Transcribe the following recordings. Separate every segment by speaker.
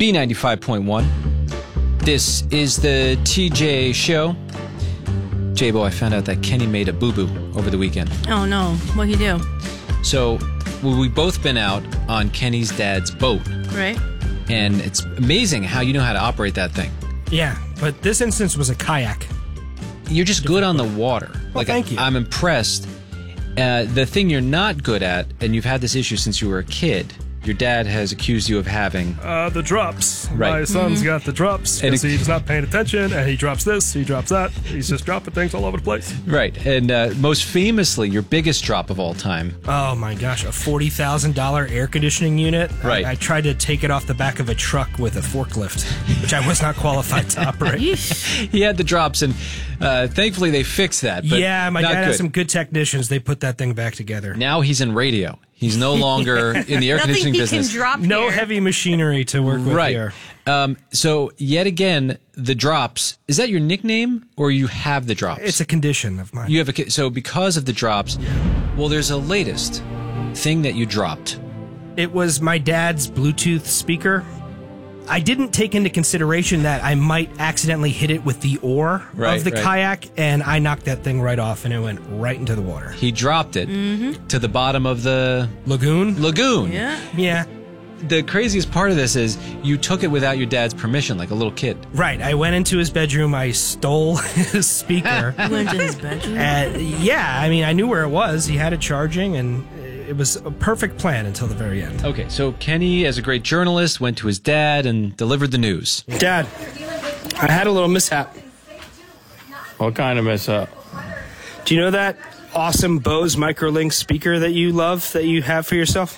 Speaker 1: B95.1. This is the TJ Show. J-Bo, I found out that Kenny made a boo-boo over the weekend.
Speaker 2: Oh, no. What'd he do?
Speaker 1: So, we've both been out on Kenny's dad's boat.
Speaker 2: Right.
Speaker 1: And it's amazing how you know how to operate that thing.
Speaker 3: Yeah, but this instance was a kayak.
Speaker 1: You're just good on the water.
Speaker 3: Well, thank you.
Speaker 1: I'm impressed. The thing you're not good at, and you've had this issue since you were a kid, your dad has accused you of having...
Speaker 4: the drops.
Speaker 1: Right.
Speaker 4: My son's got the drops because he's not paying attention, and he drops this, he drops that. He's just dropping things all over the place.
Speaker 1: Right. And most famously, your biggest drop of all time.
Speaker 3: Oh, my gosh. A $40,000 air conditioning unit.
Speaker 1: Right.
Speaker 3: I tried to take it off the back of a truck with a forklift, which I was not qualified to operate.
Speaker 1: He had the drops, and thankfully they fixed that. But
Speaker 3: yeah, my dad
Speaker 1: good.
Speaker 3: has some good technicians. They put that thing back together.
Speaker 1: Now he's in radio. He's no longer in the air conditioning business.
Speaker 2: Can drop
Speaker 3: No
Speaker 2: here.
Speaker 3: heavy machinery to work with here.
Speaker 1: So, yet again, the drops, is that your nickname, or you have the drops?
Speaker 3: It's a condition of mine.
Speaker 1: You have so because of the drops, well, there's a latest thing that you dropped.
Speaker 3: It was my dad's Bluetooth speaker. I didn't take into consideration that I might accidentally hit it with the oar of the kayak, and I knocked that thing right off, and it went right into the water.
Speaker 1: He dropped it to the bottom of the
Speaker 3: lagoon.
Speaker 2: Yeah.
Speaker 1: The craziest part of this is you took it without your dad's permission, like a little kid.
Speaker 3: Right. I went into his bedroom. I stole his speaker.
Speaker 2: You went to his bedroom?
Speaker 3: Yeah. I mean, I knew where it was. He had it charging, and it was a perfect plan until the very end.
Speaker 1: Okay, so Kenny, as a great journalist, went to his dad and delivered the news.
Speaker 3: Dad, I had a little mishap.
Speaker 5: What kind of mishap?
Speaker 3: Do you know that awesome Bose Microlink speaker that you love, that you have for yourself?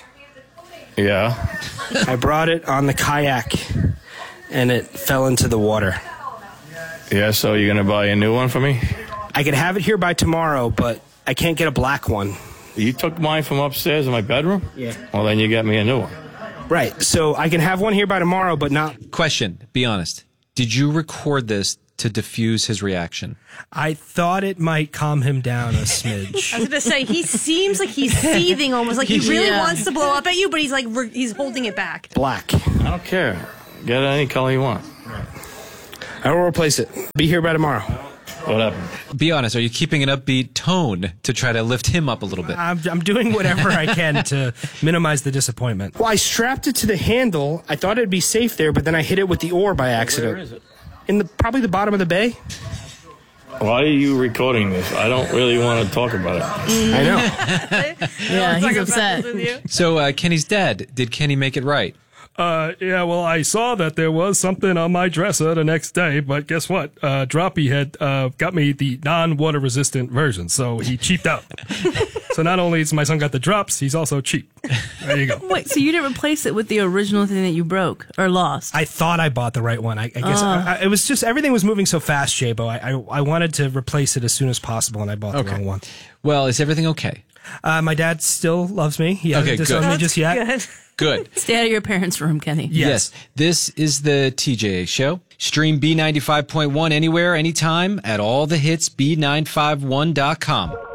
Speaker 5: Yeah.
Speaker 3: I brought it on the kayak, and it fell into the water.
Speaker 5: Yeah, so you're going to buy a new one for me?
Speaker 3: I could have it here by tomorrow, but I can't get a black one.
Speaker 5: You took mine from upstairs in my bedroom?
Speaker 3: Yeah.
Speaker 5: Well, then you get me a new one.
Speaker 3: Right, so I can have one here by tomorrow, but not...
Speaker 1: Question, be honest. Did you record this to diffuse his reaction?
Speaker 3: I thought it might calm him down a smidge.
Speaker 2: I was going to say, he seems like he's seething almost, like he really wants to blow up at you, but he's like, he's holding it back.
Speaker 3: Black.
Speaker 5: I don't care. Get it any color you want.
Speaker 3: I will replace it. Be here by tomorrow.
Speaker 5: Whatever.
Speaker 1: Be honest, are you keeping an upbeat tone to try to lift him up a little bit?
Speaker 3: I'm doing whatever I can to minimize the disappointment. Well, I strapped it to the handle. I thought it'd be safe there, but then I hit it with the oar by accident.
Speaker 5: Where is it?
Speaker 3: In probably the bottom of the bay.
Speaker 5: Why are you recording this? I don't really want to talk about it.
Speaker 3: I know.
Speaker 2: Yeah, he's upset.
Speaker 1: So, Kenny's dad, did Kenny make it right?
Speaker 4: Yeah, well, I saw that there was something on my dresser the next day, but guess what? Droppy had got me the non-water resistant version, so he cheaped out. So not only has my son got the drops, he's also cheap. There you go.
Speaker 2: Wait, so you didn't replace it with the original thing that you broke or lost?
Speaker 3: I thought I bought the right one. I guess it was just everything was moving so fast, J-Bo. I wanted to replace it as soon as possible, and I bought the wrong one.
Speaker 1: Well, is everything okay?
Speaker 3: My dad still loves me. He hasn't disowned me just yet.
Speaker 1: Good.
Speaker 2: Stay out of your parents' room, Kenny.
Speaker 1: Yes. This is the TJ Show. Stream B95.1 anywhere, anytime at all the hits B951.com.